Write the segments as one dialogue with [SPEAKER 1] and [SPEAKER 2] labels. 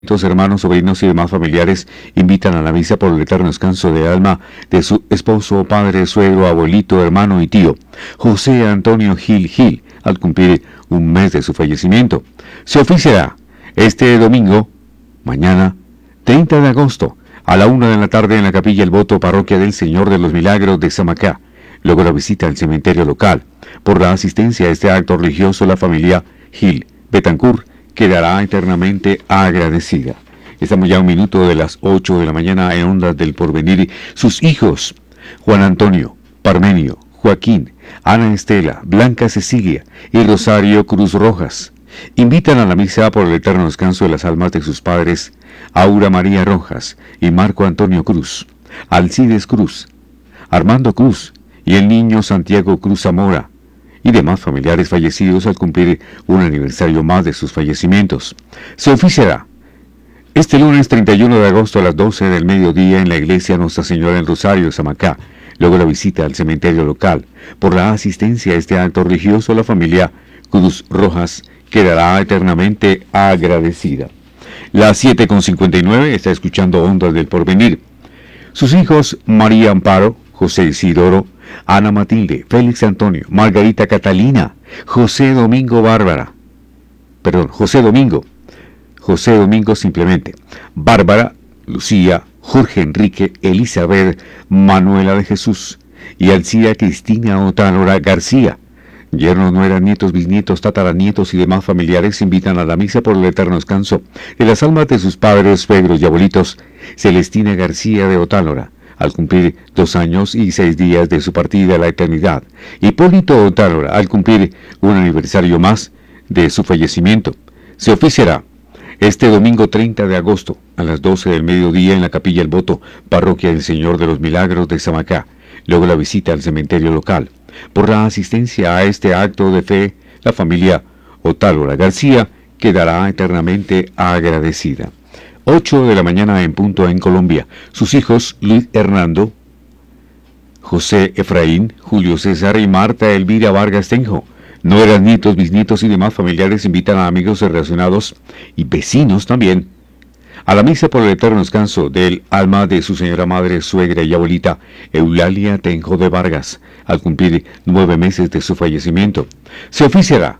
[SPEAKER 1] Hermanos, sobrinos y demás familiares invitan a la misa por el eterno descanso de alma de su esposo, padre, suegro, abuelito, hermano y tío, José Antonio Gil, al cumplir un mes de su fallecimiento. Se oficiará este domingo, mañana, 30 de agosto, a la 1 de la tarde en la capilla El Voto, parroquia del Señor de los Milagros de Samacá. Luego la visita al cementerio local. Por la asistencia a este acto religioso, la familia Gil Betancourt quedará eternamente agradecida. Estamos ya a un minuto de las 8 de la mañana en Ondas del Porvenir. Sus hijos, Juan Antonio, Parmenio, Joaquín, Ana Estela, Blanca Cecilia y Rosario Cruz Rojas, invitan a la misa por el eterno descanso de las almas de sus padres, Aura María Rojas y Marco Antonio Cruz, Alcides Cruz, Armando Cruz y el niño Santiago Cruz Zamora, y demás familiares fallecidos al cumplir un aniversario más de sus fallecimientos. Se oficiará este lunes 31 de agosto a las 12 del mediodía en la iglesia Nuestra Señora del Rosario de Samacá. Luego la visita al cementerio local. Por la asistencia a este acto religioso, la familia Cruz Rojas quedará eternamente agradecida. Las 7:59 está escuchando Ondas del Porvenir. Sus hijos María Amparo, José Isidoro, Ana Matilde, Félix Antonio, Margarita Catalina, José Domingo simplemente, Bárbara, Lucía, Jorge Enrique, Elizabeth, Manuela de Jesús y Alcía Cristina Otálora García. Yernos, nueras, nietos, bisnietos, tataranietos y demás familiares invitan a la misa por el eterno descanso de las almas de sus padres, suegros y abuelitos, Celestina García de Otálora, al cumplir 2 años y 6 días de su partida a la eternidad, Hipólito Otálora, al cumplir un aniversario más de su fallecimiento. Se oficiará este domingo 30 de agosto a las 12 del mediodía en la capilla El Voto, parroquia del Señor de los Milagros de Samacá. Luego la visita al cementerio local. Por la asistencia a este acto de fe, la familia Otálora García quedará eternamente agradecida. 8 de la mañana en punto en Colombia. Sus hijos Luis Hernando, José Efraín, Julio César y Marta Elvira Vargas Tenjo, nueras, nietos, bisnietos y demás familiares invitan a amigos relacionados y vecinos también a la misa por el eterno descanso del alma de su señora madre, suegra y abuelita Eulalia Tenjo de Vargas, al cumplir 9 meses de su fallecimiento. Se oficiará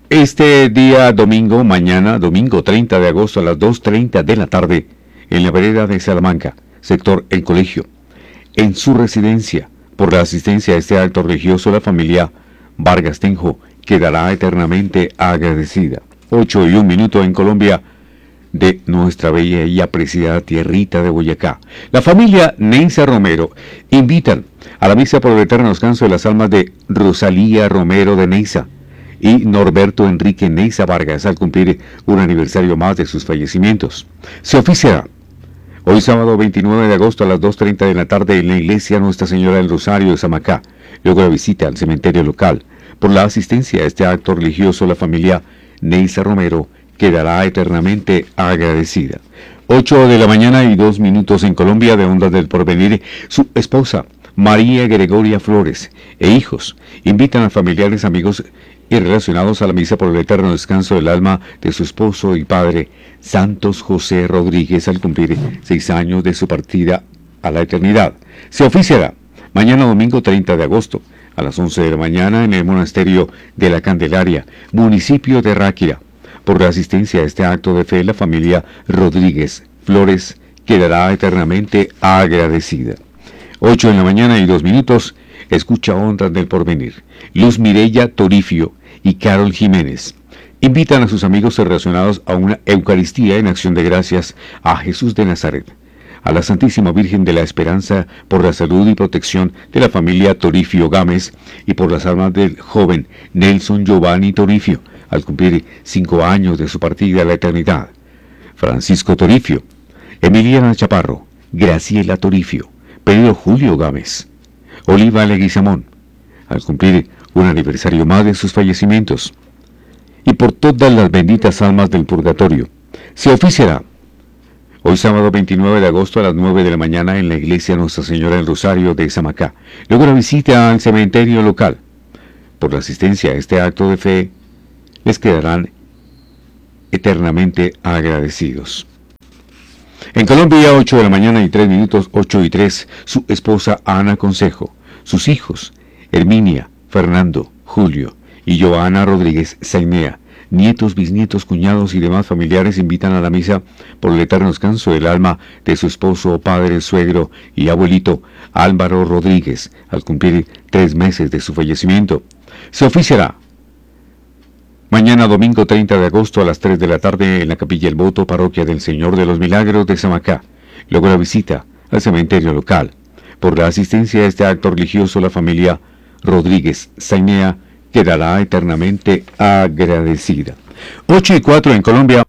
[SPEAKER 1] este día domingo, mañana, domingo 30 de agosto a las 2:30 de la tarde, en la vereda de Salamanca, sector El Colegio, en su residencia. Por la asistencia a este acto religioso, la familia Vargas Tenjo quedará eternamente agradecida. 8:01 en Colombia, de nuestra bella y apreciada tierrita de Boyacá. La familia Neisa Romero invitan a la misa por el eterno descanso de las almas de Rosalía Romero de Neisa y Norberto Enrique Neisa Vargas al cumplir un aniversario más de sus fallecimientos. Se oficiará hoy sábado 29 de agosto a las 2:30 de la tarde en la iglesia Nuestra Señora del Rosario de Samacá. Luego la visita al cementerio local. Por la asistencia a este acto religioso, la familia Neisa Romero quedará eternamente agradecida. 8 de la mañana y 2 minutos en Colombia, de Ondas del Porvenir. Su esposa María Gregoria Flores e hijos invitan a familiares, amigos y relacionados a la misa por el eterno descanso del alma de su esposo y padre, Santos José Rodríguez, al cumplir 6 años de su partida a la eternidad. Se oficiará mañana domingo 30 de agosto a las 11 de la mañana en el monasterio de la Candelaria, municipio de Ráquira. Por la asistencia a este acto de fe, la familia Rodríguez Flores quedará eternamente agradecida. 8 de la mañana y 2 minutos, escucha Ondas del Porvenir. Luz Mireya Torifio y Carol Jiménez invitan a sus amigos relacionados a una Eucaristía en acción de gracias a Jesús de Nazaret, a la Santísima Virgen de la Esperanza, por la salud y protección de la familia Torifio Gámez y por las almas del joven Nelson Giovanni Torifio, al cumplir 5 años de su partida a la eternidad. Francisco Torifio, Emiliana Chaparro, Graciela Torifio, Pedro Julio Gámez, Oliva Leguizamón, al cumplir un aniversario más de sus fallecimientos. Y por todas las benditas almas del purgatorio. Se oficiará hoy sábado 29 de agosto a las 9 de la mañana en la iglesia Nuestra Señora del Rosario de Samacá. Luego la visita al cementerio local. Por la asistencia a este acto de fe, les quedarán eternamente agradecidos. En Colombia, 8 de la mañana y 3 minutos, 8:03, su esposa Ana Consejo, sus hijos, Herminia, Fernando, Julio y Joana Rodríguez Zainea, nietos, bisnietos, cuñados y demás familiares invitan a la misa por el eterno descanso del alma de su esposo, padre, suegro y abuelito Álvaro Rodríguez, al cumplir 3 meses de su fallecimiento. Se oficiará mañana domingo 30 de agosto a las 3 de la tarde en la Capilla El Voto, Parroquia del Señor de los Milagros de Samacá. Luego la visita al cementerio local. Por la asistencia a este acto religioso, la familia Rodríguez Zainea quedará eternamente agradecida. 8:04 en Colombia.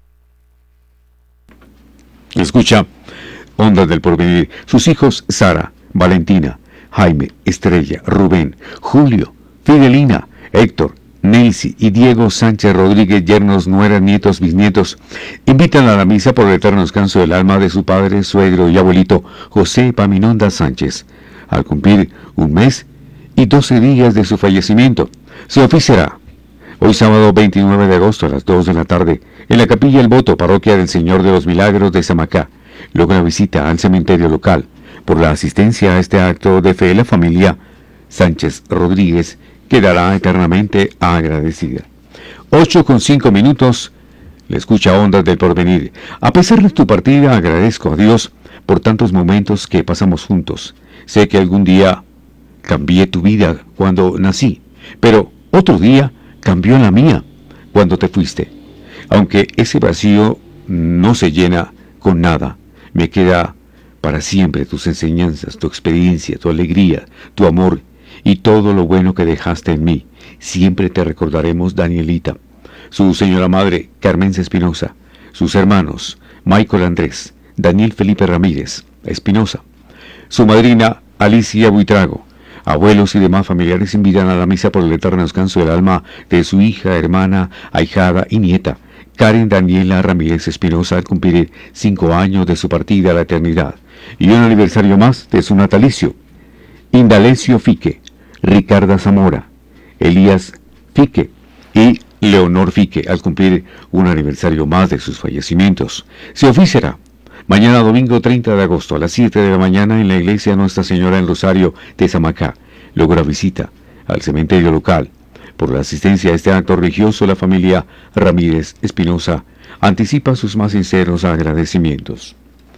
[SPEAKER 1] Escucha Ondas del Porvenir. Sus hijos Sara, Valentina, Jaime, Estrella, Rubén, Julio, Fidelina, Héctor, Nelcy y Diego Sánchez Rodríguez, yernos, nueras, nietos, bisnietos, invitan a la misa por el eterno descanso del alma de su padre, suegro y abuelito José Epaminonda Sánchez, al cumplir 1 mes y 12 días de su fallecimiento. Se oficiará hoy sábado 29 de agosto a las 2 de la tarde en la Capilla El Voto, Parroquia del Señor de los Milagros de Samacá. Luego la visita al cementerio local. Por la asistencia a este acto de fe, la familia Sánchez Rodríguez quedará eternamente agradecida. 8:05 minutos, le escucha Ondas del Porvenir. A pesar de tu partida, agradezco a Dios por tantos momentos que pasamos juntos. Sé que algún día cambié tu vida cuando nací, pero otro día cambió la mía cuando te fuiste. Aunque ese vacío no se llena con nada, me queda para siempre tus enseñanzas, tu experiencia, tu alegría, tu amor y todo lo bueno que dejaste en mí. Siempre te recordaremos, Danielita, su señora madre, Carmen Espinosa, sus hermanos, Michael Andrés, Daniel Felipe Ramírez Espinosa, su madrina, Alicia Buitrago. Abuelos y demás familiares invitan a la misa por el eterno descanso del alma de su hija, hermana, ahijada y nieta, Karen Daniela Ramírez Espinosa, al cumplir 5 años de su partida a la eternidad, y un aniversario más de su natalicio. Indalecio Fique, Ricarda Zamora, Elías Fique y Leonor Fique, al cumplir un aniversario más de sus fallecimientos. Se oficiará mañana domingo 30 de agosto a las 7 de la mañana en la iglesia Nuestra Señora del Rosario de Samacá. Luego la visita al cementerio local. Por la asistencia a este acto religioso, la familia Ramírez Espinosa anticipa sus más sinceros agradecimientos.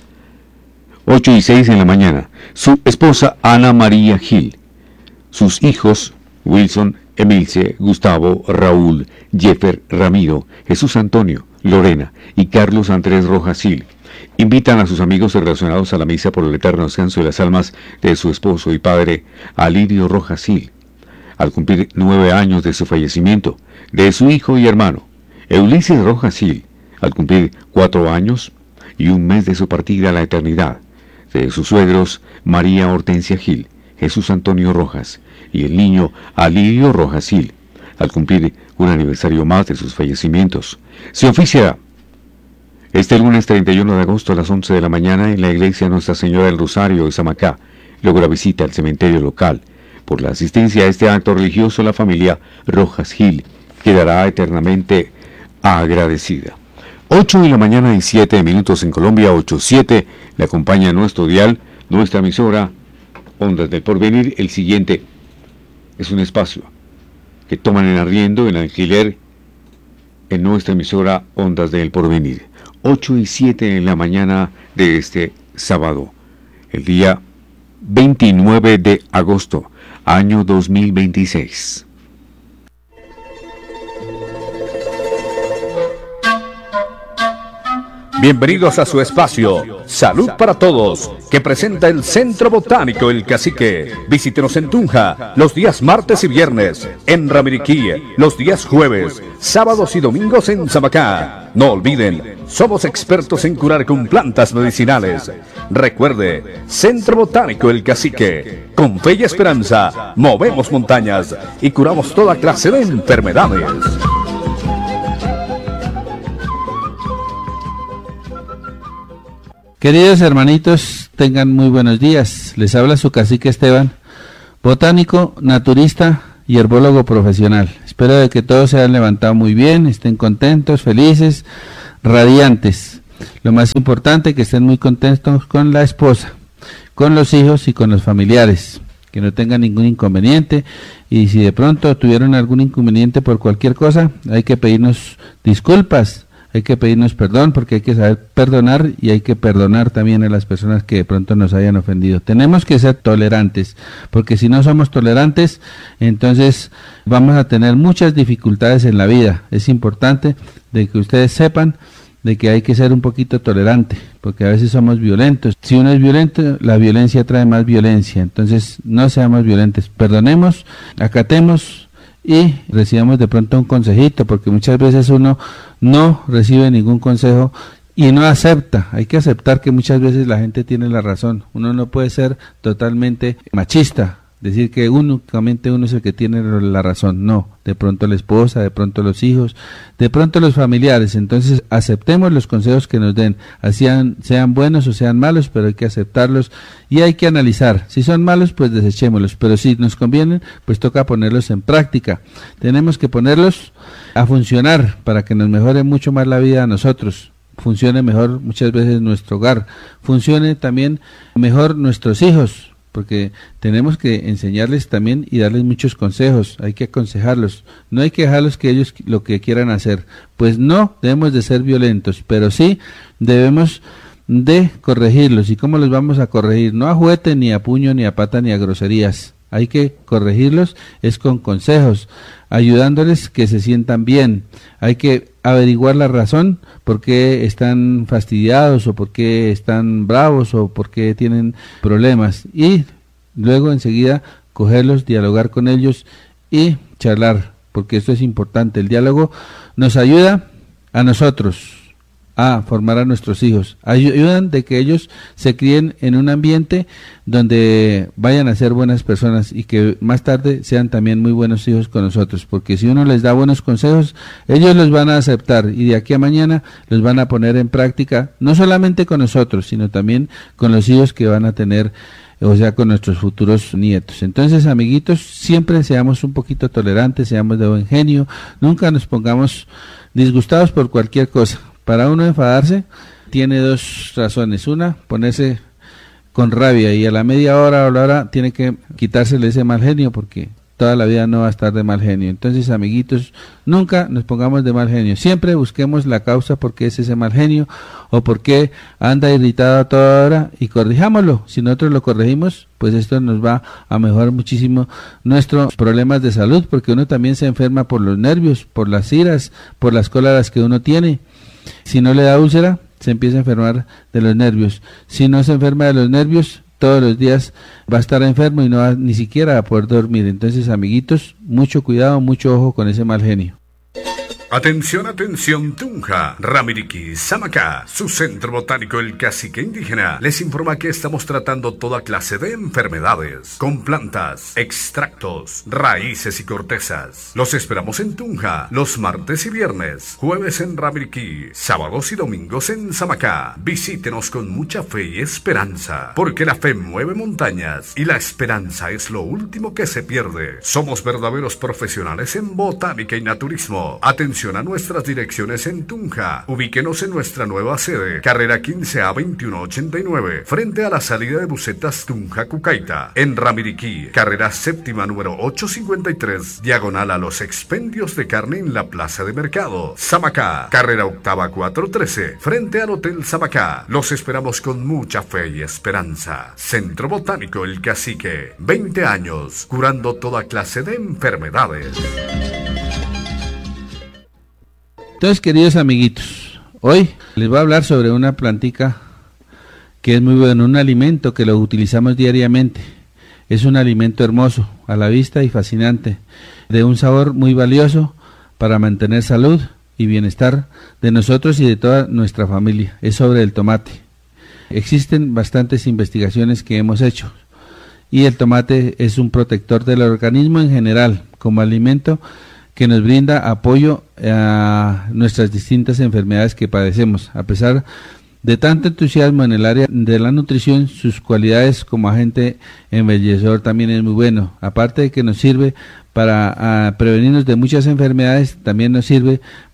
[SPEAKER 1] 8:06 en la mañana. Su esposa Ana María Gil, sus hijos Wilson, Emilce, Gustavo, Raúl, Jeffer, Ramiro, Jesús Antonio, Lorena y Carlos Andrés Rojas Gil invitan a sus amigos relacionados a la misa por el eterno descanso de las almas de su esposo y padre Alirio Rojas Gil, al cumplir 9 años de su fallecimiento, de su hijo y hermano Ulises Rojas Gil, al cumplir 4 años y 1 mes de su partida a la eternidad, de sus suegros María Hortensia Gil, Jesús Antonio Rojas y el niño Alirio Rojas Gil, al cumplir un aniversario más de sus fallecimientos. Se oficiará este lunes 31 de agosto a las 11 de la mañana en la iglesia Nuestra Señora del Rosario de Samacá. Luego la visita al cementerio local. Por la asistencia a este acto religioso, la familia Rojas Gil quedará eternamente agradecida. 8 de la mañana y 7 minutos en Colombia, 8:07, le acompaña nuestro dial, nuestra emisora Ondas del Porvenir. El siguiente es un espacio que toman en arriendo, en alquiler, en nuestra emisora Ondas del Porvenir. 8:07 en la mañana de este sábado, el día 29 de agosto, año 2026.
[SPEAKER 2] Bienvenidos a su espacio Salud para Todos, que presenta el Centro Botánico El Cacique. Visítenos en Tunja los días martes y viernes, en Ramiriquí los días jueves, sábados y domingos en Samacá. No olviden, somos expertos en curar con plantas medicinales. Recuerde, Centro Botánico El Cacique. Con fe y esperanza, movemos montañas y curamos toda clase de enfermedades.
[SPEAKER 3] Queridos hermanitos, tengan muy buenos días. Les habla su cacique Esteban, botánico, naturista y herbólogo profesional. Espero de que todos se hayan levantado muy bien, estén contentos, felices, radiantes. lo más importante, que estén muy contentos con la esposa, con los hijos y con los familiares, que no tengan ningún inconveniente, y si de pronto tuvieron algún inconveniente por cualquier cosa, hay que pedirnos disculpas, hay que pedirnos perdón, porque hay que saber perdonar y hay que perdonar también a las personas que de pronto nos hayan ofendido. Tenemos que ser tolerantes, porque si no somos tolerantes, entonces vamos a tener muchas dificultades en la vida. Es importante de que ustedes sepan de que hay que ser un poquito tolerante, porque a veces somos violentos. Si uno es violento, la violencia trae más violencia. Entonces no seamos violentos, perdonemos, acatemos y recibamos de pronto un consejito, porque muchas veces uno no recibe ningún consejo y no acepta. Hay que aceptar que muchas veces la gente tiene la razón. Uno no puede ser totalmente machista, decir que únicamente uno es el que tiene la razón. No, de pronto la esposa, de pronto los hijos, de pronto los familiares. Entonces aceptemos los consejos que nos den, sean buenos o sean malos, pero hay que aceptarlos y hay que analizar. Si son malos, pues desechémoslos, pero si nos convienen, pues toca ponerlos en práctica. Tenemos que ponerlos a funcionar para que nos mejore mucho más la vida a nosotros, funcione mejor muchas veces nuestro hogar, funcione también mejor nuestros hijos, porque tenemos que enseñarles también y darles muchos consejos, hay que aconsejarlos, no hay que dejarlos que ellos lo que quieran hacer, pues no debemos de ser violentos, pero sí debemos de corregirlos. ¿Y cómo los vamos a corregir? No a juguete, ni a puño, ni a pata, ni a groserías. Hay que corregirlos, es con consejos, ayudándoles que se sientan bien. Hay que averiguar la razón, por qué están fastidiados, o por qué están bravos, o por qué tienen problemas. Y luego enseguida cogerlos, dialogar con ellos y charlar, porque esto es importante. El diálogo nos ayuda a nosotros a formar a nuestros hijos, ayudan de que ellos se críen en un ambiente donde vayan a ser buenas personas y que más tarde sean también muy buenos hijos con nosotros, porque si uno les da buenos consejos, ellos los van a aceptar y de aquí a mañana los van a poner en práctica, no solamente con nosotros, sino también con los hijos que van a tener, o sea, con nuestros futuros nietos. Entonces, amiguitos, siempre seamos un poquito tolerantes, seamos de buen genio, nunca nos pongamos disgustados por cualquier cosa. Para uno enfadarse tiene dos razones. Una, ponerse con rabia, y a la media hora o la hora tiene que quitársele ese mal genio, porque toda la vida no va a estar de mal genio. Entonces, amiguitos, nunca nos pongamos de mal genio. Siempre busquemos la causa por qué es ese mal genio o por qué anda irritado a toda hora y corrijámoslo. Si nosotros lo corregimos, pues esto nos va a mejorar muchísimo nuestros problemas de salud, porque uno también se enferma por los nervios, por las iras, por las cóleras que uno tiene. Si no le da úlcera, se empieza a enfermar de los nervios. Si no se enferma de los nervios, todos los días va a estar enfermo y no va ni siquiera a poder dormir. Entonces, amiguitos, mucho cuidado, mucho ojo con ese mal genio.
[SPEAKER 2] Atención, atención, Tunja, Ramiriquí, Samacá, su centro botánico El Cacique Indígena les informa que estamos tratando toda clase de enfermedades con plantas, extractos, raíces y cortezas. Los esperamos en Tunja los martes y viernes, jueves en Ramiriquí, sábados y domingos en Samacá. Visítenos con mucha fe y esperanza, porque la fe mueve montañas y la esperanza es lo último que se pierde. Somos verdaderos profesionales en botánica y naturismo. Atención a nuestras direcciones en Tunja. Ubíquenos en nuestra nueva sede, carrera 15A 2189, frente a la salida de busetas Tunja Cucaita. En Ramiriquí, carrera séptima número 853, diagonal a los expendios de carne en la plaza de mercado. Samacá, carrera octava 413, frente al Hotel Samacá. Los esperamos con mucha fe y esperanza. Centro Botánico El Cacique, 20 años, curando toda clase de enfermedades.
[SPEAKER 3] Entonces, queridos amiguitos, hoy les voy a hablar sobre una plantica que es muy bueno, un alimento que lo utilizamos diariamente. Es un alimento hermoso a la vista y fascinante, de un sabor muy valioso para mantener salud y bienestar de nosotros y de toda nuestra familia. Es sobre el tomate. Existen bastantes investigaciones que hemos hecho y el tomate es un protector del organismo en general como alimento que nos brinda apoyo a nuestras distintas enfermedades que padecemos. A pesar de tanto entusiasmo en el área de la nutrición, sus cualidades como agente embellecedor también es muy bueno. Aparte de que nos sirve para prevenirnos de muchas enfermedades, también nos sirve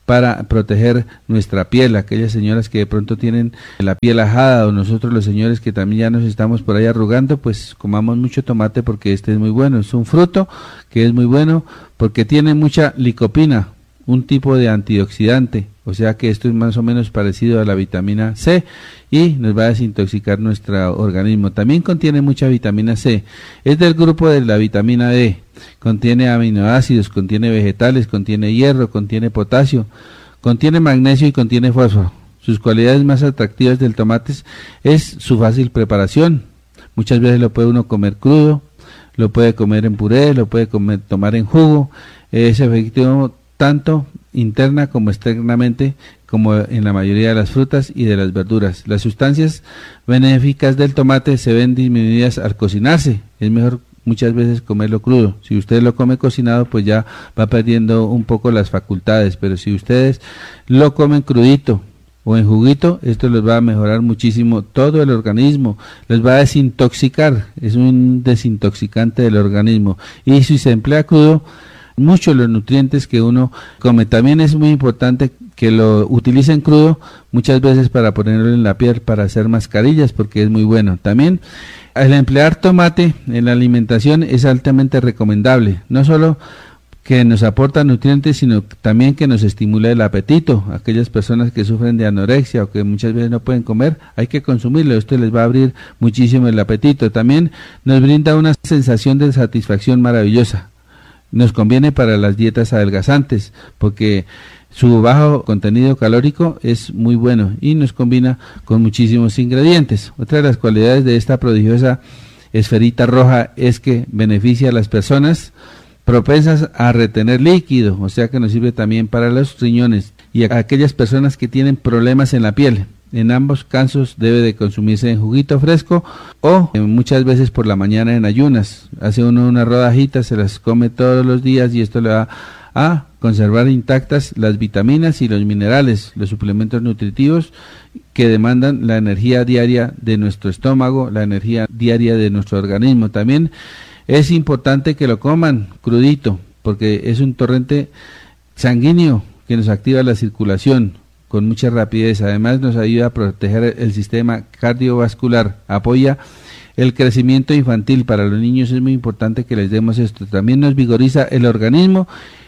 [SPEAKER 3] para proteger nuestra piel. Aquellas señoras que de pronto tienen la piel ajada, o nosotros los señores que también ya nos estamos por ahí arrugando, pues comamos mucho tomate porque este es muy bueno. Es un fruto que es muy bueno porque tiene mucha licopina, un tipo de antioxidante, o sea que esto es más o menos parecido a la vitamina C y nos va a desintoxicar nuestro organismo. También contiene mucha vitamina C, es del grupo de la vitamina D, contiene aminoácidos, contiene vegetales, contiene hierro, contiene potasio, contiene magnesio y contiene fósforo. Sus cualidades más atractivas del tomate es su fácil preparación. Muchas veces lo puede uno comer crudo, lo puede comer en puré, lo puede tomar en jugo, es efectivo tanto interna como externamente, como en la mayoría de las frutas y de las verduras. Las sustancias benéficas del tomate se ven disminuidas al cocinarse. Es mejor muchas veces comerlo crudo. Si usted lo come cocinado, pues ya va perdiendo un poco las facultades, pero si ustedes lo comen crudito o en juguito, esto les va a mejorar muchísimo todo el organismo, les va a desintoxicar, es un desintoxicante del organismo, y si se emplea crudo, muchos los nutrientes que uno come. También es muy importante que lo utilicen crudo muchas veces para ponerlo en la piel, para hacer mascarillas, porque es muy bueno. También el emplear tomate en la alimentación es altamente recomendable, no solo que nos aporta nutrientes, sino también que nos estimula el apetito. Aquellas personas que sufren de anorexia o que muchas veces no pueden comer, hay que consumirlo, esto les va a abrir muchísimo el apetito. También nos brinda una sensación de satisfacción maravillosa. Nos conviene para las dietas adelgazantes porque su bajo contenido calórico es muy bueno y nos combina con muchísimos ingredientes. Otra de las cualidades de esta prodigiosa esferita roja es que beneficia a las personas propensas a retener líquido, o sea que nos sirve también para los riñones y a aquellas personas que tienen problemas en la piel. En ambos casos debe de consumirse en juguito fresco o muchas veces por la mañana en ayunas. Hace uno una rodajita, se las come todos los días y esto le va a conservar intactas las vitaminas y los minerales, los suplementos nutritivos que demandan la energía diaria de nuestro estómago, la energía diaria de nuestro organismo. También es importante que lo coman crudito porque es un torrente sanguíneo que nos activa la circulación con mucha rapidez. Además nos ayuda a proteger el sistema cardiovascular, apoya el crecimiento infantil. Para los niños es muy importante que les demos esto. También nos vigoriza el organismo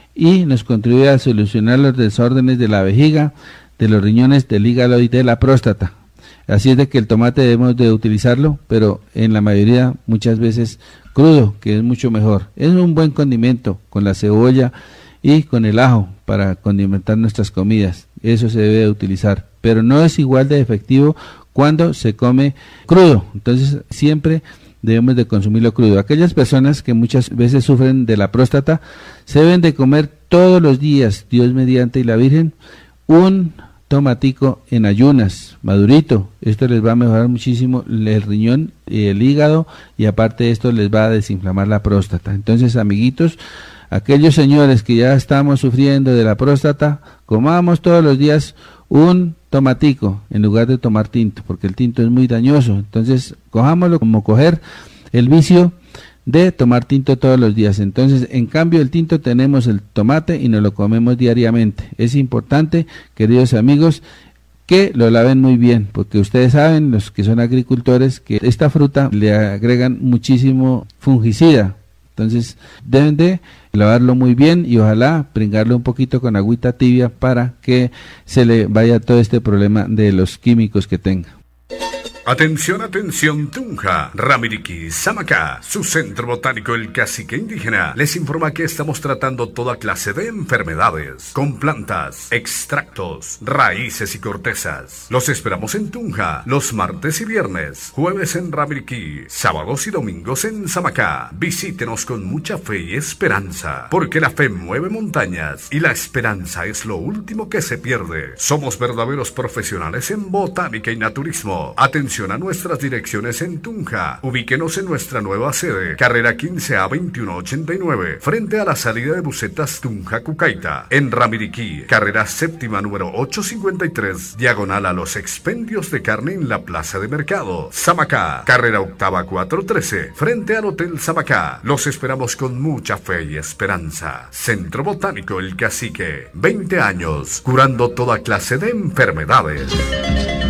[SPEAKER 3] y nos contribuye a solucionar los desórdenes de la vejiga, de los riñones, del hígado y de la próstata. Así es de que el tomate debemos de utilizarlo, pero en la mayoría muchas veces crudo, que es mucho mejor. Es un buen condimento con la cebolla y con el ajo para condimentar nuestras comidas. Eso se debe de utilizar, pero no es igual de efectivo cuando se come crudo. Entonces siempre debemos de consumirlo crudo. Aquellas personas que muchas veces sufren de la próstata se deben de comer todos los días, Dios mediante y la Virgen, un tomatico en ayunas, madurito. Esto les va a mejorar muchísimo el riñón y el hígado y aparte de esto les va a desinflamar la próstata. Entonces, amiguitos, aquellos señores que ya estamos sufriendo de la próstata, comamos todos los días un tomatico en lugar de tomar tinto, porque el tinto es muy dañoso. Entonces, cojámoslo como coger el vicio de tomar tinto todos los días. Entonces, en cambio, el tinto tenemos el tomate y nos lo comemos diariamente. Es importante, queridos amigos, que lo laven muy bien, porque ustedes saben, los que son agricultores, que esta fruta le agregan muchísimo fungicida. Entonces deben de lavarlo muy bien y ojalá pringarlo un poquito con agüita tibia para que se le vaya todo este problema de los químicos que tenga.
[SPEAKER 2] Atención, atención, Tunja, Ramiriquí, Samacá, su centro botánico El Cacique Indígena, les informa que estamos tratando toda clase de enfermedades, con plantas, extractos, raíces y cortezas. Los esperamos en Tunja, los martes y viernes, jueves en Ramiriquí, sábados y domingos en Samacá. Visítenos con mucha fe y esperanza, porque la fe mueve montañas y la esperanza es lo último que se pierde. Somos verdaderos profesionales en botánica y naturismo. Atención,
[SPEAKER 4] Atención a nuestras direcciones en Tunja. Ubíquenos en nuestra nueva sede, carrera 15A 2189, frente a la salida de Bucetas Tunja Cucaita. En Ramiriquí, carrera séptima número 853, diagonal a los expendios de carne en la plaza de mercado. Samacá, carrera octava 413, frente al Hotel Samacá. Los esperamos con mucha fe y esperanza. Centro Botánico El Cacique, 20 años, curando toda clase de enfermedades.